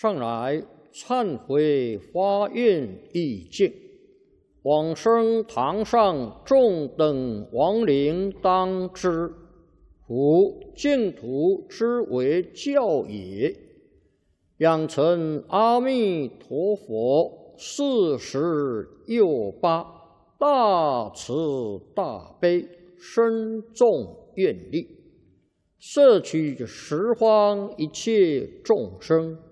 上来忏悔发愿意境，往生堂上众等亡灵当知，夫净土之为教也。养成阿弥陀佛46大慈大悲，深重愿力，摄取十方一切众生。